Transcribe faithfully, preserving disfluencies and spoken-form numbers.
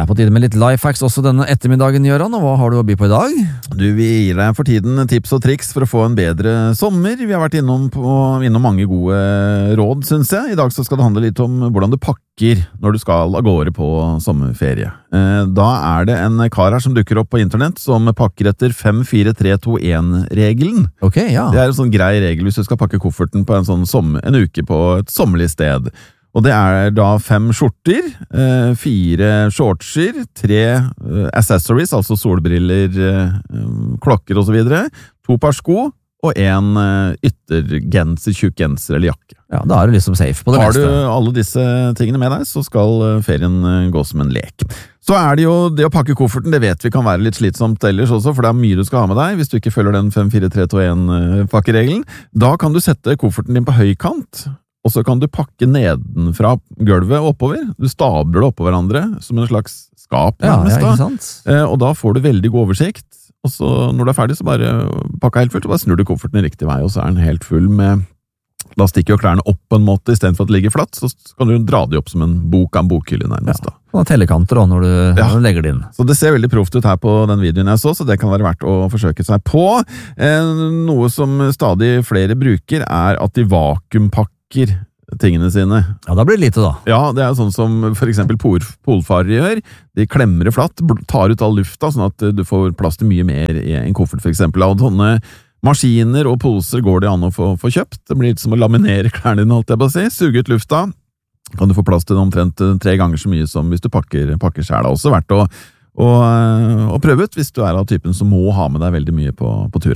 Det er på tide med litt lifehacks også denne ettermiddagen, Jøran, og hva har du å by på i dag? Du, vi gir deg for tiden tips og triks for å få en bedre sommer. Vi har vært innom, på, innom mange gode råd, synes jeg. I dag så skal det handle litt om hvordan du pakker når du skal av gårde på sommerferie. Da er det en kar her som dukker opp på internett som pakker etter fem fire tre to en-regelen. Ok, ja. Det er en sånn grei regel hvis du skal pakke kofferten på en, sånn sommer, en uke på et sommerlig sted. Og det er da fem skjorter, fire shortser, tre accessories, altså solbriller, klokker og så videre, to par sko og en yttergenser, tjukkgenser eller jakke. Ja, da er du liksom safe på det Har meste. Har du alle disse tingene med deg, så skal ferien gå som en lek. Så er det jo det å pakke kofferten, det vet vi kan være litt slitsomt ellers også, for det er mye du skal ha med deg hvis du ikke følger den fem fire tre to en-pakkeregelen. Da kan du sette kofferten din på høykant, og så kan du pakke nedenfra gulvet oppover. Du stabler det oppå hverandre som en slags skap. Ja, nærmest, ja, ikke sant? Da. Og da får du veldig god oversikt. Og så når du er ferdig, så bare pakka helt fullt, og bare snur du kofferten i riktig vei, og så er den helt full med... Da stikker jo klærne opp på en måte, i stedet for at det ligger flatt, så kan du dra de opp som en bok av en bokhylle nærmest. Ja, og tellekanter da, når du, ja. når du legger det inn. Så det ser veldig proft ut her på den videoen jeg så, så det kan være verdt å forsøke seg på. Eh, noe som stadig flere bruker er at de vakuumpakker tingene sine. Ja, da blir det lite da. Ja, det er sånn som for eksempel pol polfarere gjør. De klemmer det flatt, tar ut all lufta, sånn at du får plass til mye mer i en koffert for eksempel. Og sånne maskiner og poser går det an å få, få kjøpt. Det blir litt som å laminere klærne dine, holdt jeg på å si. Suge ut lufta. Kan du få plass til det omtrent tre ganger så mye som hvis du pakker, pakker selv. Det er også verdt å, å, å prøve ut hvis du er av typen som må ha med deg veldig mye på, på tur.